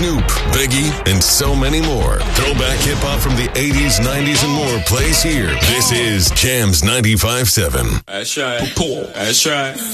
Snoop, Biggie, and so many more. Throwback hip-hop from the 80s, 90s, and more plays here. This is Jams 95.7. That's right. That's right.